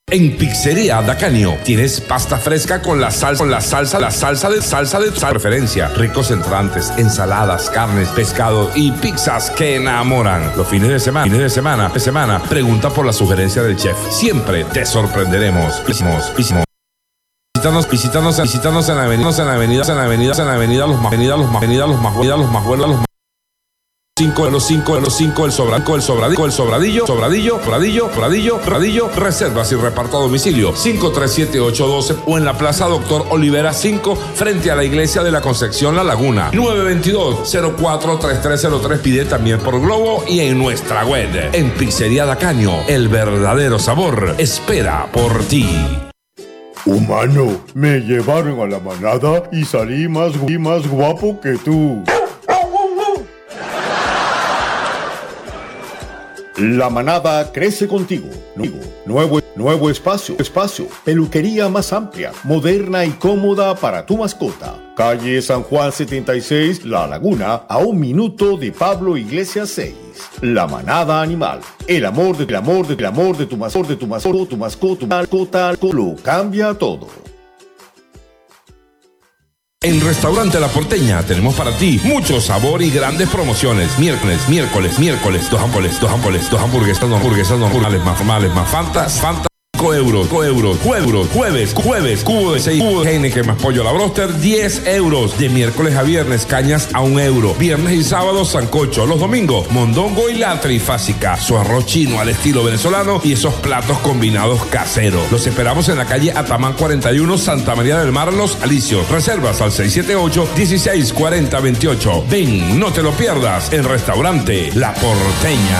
En Pizzería Dacanio tienes pasta fresca con la salsa de preferencia, ricos entrantes, ensaladas, carnes, pescado y pizzas que enamoran. Los fines de semana, pregunta por la sugerencia del chef. Siempre te sorprenderemos. Visítanos en la avenida Los Majuelos, los cinco, el sobradillo, reservas y reparto a domicilio 537-812 o en la Plaza Doctor Olivera 5 frente a la Iglesia de la Concepción La Laguna 922-043303. Pide también por Globo y en nuestra web. En Pizzería Dacanio, el verdadero sabor espera por ti. Humano, me llevaron a la manada y salí más guapo que tú. La manada crece contigo. Nuevo espacio. Peluquería más amplia, moderna y cómoda para tu mascota. Calle San Juan 76, La Laguna, a 1 minuto de Pablo Iglesias 6. La manada animal. El amor de tu mascota lo cambia todo. En Restaurante La Porteña tenemos para ti mucho sabor y grandes promociones. Miércoles, dos hamburguesas normales más Fanta, 5 euros. Jueves, cubo de 6, cubo de Heineken más pollo a la broster, 10 euros. De miércoles a viernes, cañas a 1 euro. Viernes y sábado, sancocho. Los domingos, mondongo y la trifásica. Su arroz chino al estilo venezolano y esos platos combinados caseros. Los esperamos en la calle Atamán 41, Santa María del Mar, Los Alicios. Reservas al 678-164028. Ven, no te lo pierdas en Restaurante La Porteña.